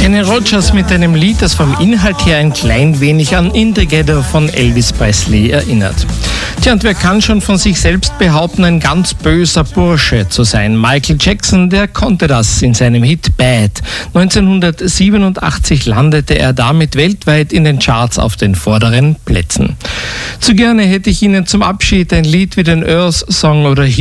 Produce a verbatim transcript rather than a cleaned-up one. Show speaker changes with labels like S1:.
S1: Kenny Rogers mit einem Lied, das vom Inhalt her ein klein wenig an In the Ghetto von Elvis Presley erinnert. Tja, und wer kann schon von sich selbst behaupten, ein ganz böser Bursche zu sein? Michael Jackson, der konnte das in seinem Hit Bad. neunzehnhundertsiebenundachtzig landete er damit weltweit in den Charts auf den vorderen Plätzen. Zu gerne hätte ich Ihnen zum Abschied ein Lied wie den Earth Song oder